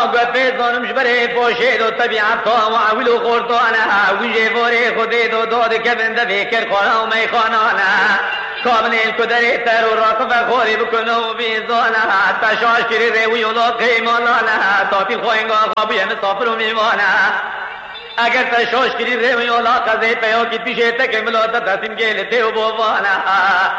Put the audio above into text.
قفيت ظنمش بري بوشيد وطبيعة وعويل وخورتانا ويجي فوري خديد ودود كبن دفكر خورا ومي خانانا كابن الكدري تر وراقب خوري بكنو بيزانا تشاش كري ريوي ولا قيمانا تاطي خوينغا خابي مسافر وميوانا اگر تشاش کری ره ولا قضیه پیو کی پیشه تک ملات تسیم گل ته و بوانا